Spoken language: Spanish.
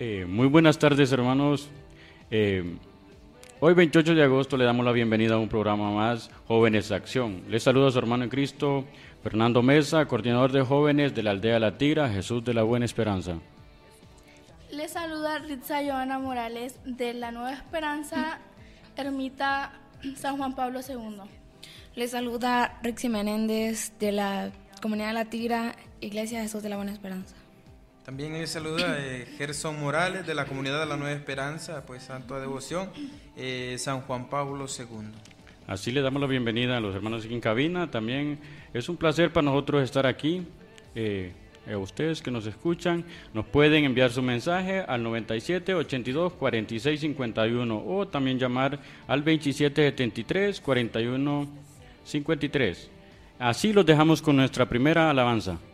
Muy buenas tardes, hermanos. Hoy 28 de agosto le damos la bienvenida a un programa más, Jóvenes de Acción. Les saluda a su hermano en Cristo, Fernando Mesa, coordinador de jóvenes de la aldea La Tira, Jesús de la Buena Esperanza. Les saluda Ritza Joana Morales de la Nueva Esperanza, Ermita San Juan Pablo II. Les saluda Rixi Menéndez de la Comunidad de La Tira, Iglesia Jesús de la Buena Esperanza. También les saluda Gerson Morales de la Comunidad de la Nueva Esperanza, pues Santo de Devoción, San Juan Pablo II. Así le damos la bienvenida a los hermanos aquí en cabina. También es un placer para nosotros estar aquí. A ustedes que nos escuchan, nos pueden enviar su mensaje al 97 82 46 51 o también llamar al 27 73 41 53. Así los dejamos con nuestra primera alabanza.